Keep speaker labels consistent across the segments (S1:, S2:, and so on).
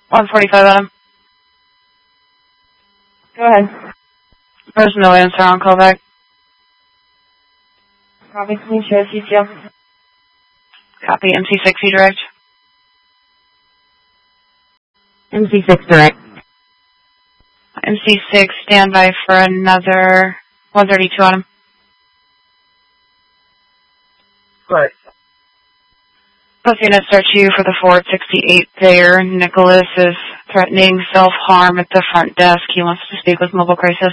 S1: 145 Adam.
S2: Go ahead.
S1: There's no answer on callback.
S2: Copy. Can you show CCL?
S1: Copy. MC6 direct.
S2: MC6 direct.
S1: MC6 standby for another 132 on him.
S2: Right.
S1: Both units search you for the 468 there. Nicholas is threatening self-harm at the front desk. He wants to speak with Mobile Crisis.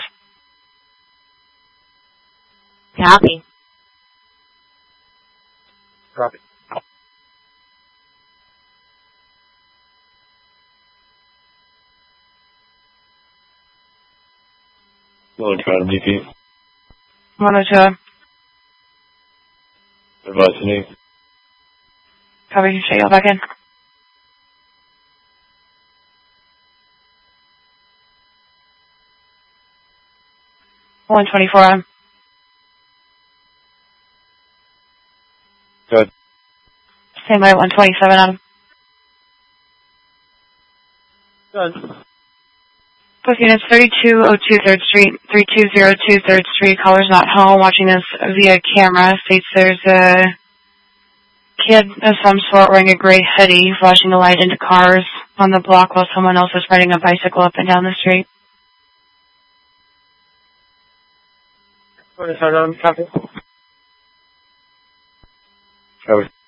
S2: Copy.
S3: Copy.
S4: Lower Trident BP.
S1: 102.
S4: Advise me.
S1: Copy. Shut y'all back in. $124 on him.
S4: Good.
S1: Same way, 127 on him.
S3: Good.
S1: Both units 3202 3rd Street, 3202 3rd Street. Caller's not home. Watching this via camera. States there's a kid of some sort wearing a gray hoodie flashing the light into cars on the block while someone else is riding a bicycle up and down the street.
S3: 27 on. Copy.
S4: Copy.